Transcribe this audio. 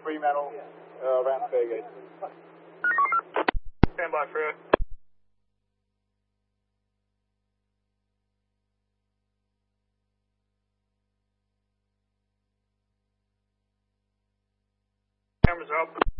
Fremantle, around Fairgate. Stand by, Freo. Cameras are up.